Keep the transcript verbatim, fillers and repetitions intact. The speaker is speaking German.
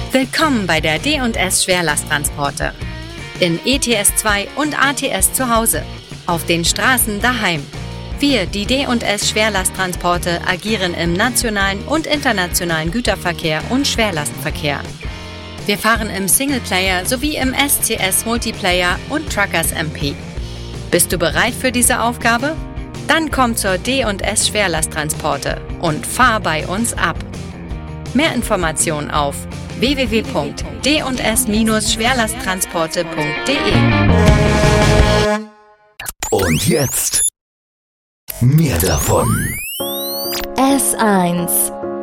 Willkommen bei der D und S Schwerlasttransporte. In E T S zwei und A T S zu Hause. Auf den Straßen daheim. Wir, die D und S Schwerlasttransporte, agieren im nationalen und internationalen Güterverkehr und Schwerlastverkehr. Wir fahren im Singleplayer sowie im S C S Multiplayer und Truckers M P. Bist du bereit für diese Aufgabe? Dann komm zur D und S Schwerlasttransporte und fahr bei uns ab. Mehr Informationen auf w w w punkt d und s schwerlasttransporte punkt d e. Und jetzt mehr davon. S eins